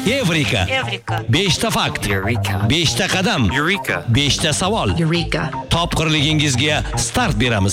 Evrika. 5 ta fakt. 5 ta qadam. 5 ta savol. Topqirligingizga start beramiz.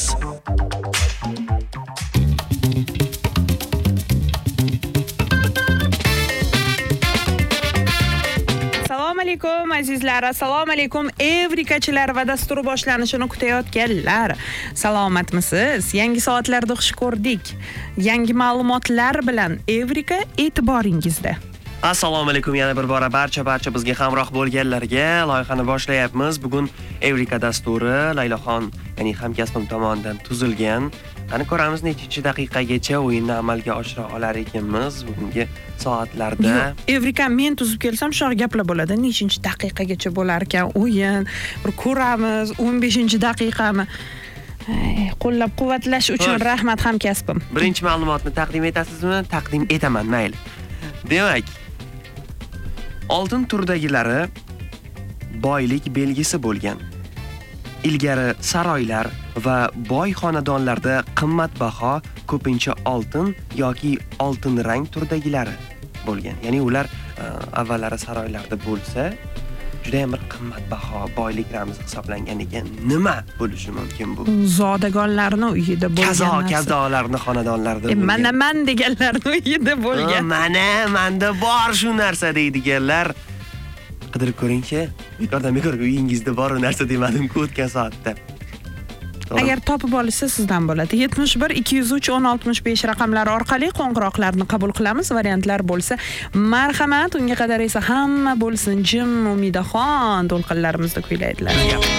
Assalomu alaykum azizlar, assalomu alaykum Evrikachilar va dasturi boshlanishini kutayotganlar. Salomatmisiz? Yangi soatlarda xush ko'rdik. Yangi ma'lumotlar bilan Evrika e'tiboringizda. Assalomu alaykum yana bir bora barcha bizga hamroh bo'lganlarga loyihani boshlayapmiz. Bugun Evrika dasturi Layloxon, ya'ni hamkasbim tomonidan tuzilgan. Qani ko'ramiz nechinchi daqiqagacha o'yinni amalga oshira olar ekanmiz bugungi soatlarda. Evrika men tuzib kelsam shu gaplar bo'ladi. Nechinchi daqiqagacha bo'lar ekan o'yin? Bir ko'ramiz 15-daqiqami? Qo'llab-quvvatlash uchun rahmat hamkasbim. Birinchi ma'lumotni taqdim etasizmi? Taqdim etaman, mayli. Demak, oltin turdagilari boylik belgisi bo'lgan. Ilgari saroylar va boy xonadonlarda qimmatbaho ko'pincha oltin yoki oltin rang turdagilari bo'lgan. Ya'ni ular avvallari saroylarda bo'lsa, juda ham bir qimmatbaho boylik ramzi hisoblangan ekan. Nima bo'lishi mumkin bu? Zodagonlarning uyida bo'lgan. Kazolarning xonadonlarida bo'lgan. Mana deganlarning uyida bo'lgan. Manda bor shu narsa deydiganlar. Qidirib ko'ring-chi. Bekordan uyingizda bor narsa demadim-ku o'tgan soatda. Agar topib olsa sizdan bo'ladi. 71 203 1065 raqamlari orqali qo'ng'iroqlarni qabul qilamiz. Variantlar bo'lsa, marhamat, unga qadar esa hamma bo'lsin jim umidaxon to'lqinlarimizda kuylaydilar.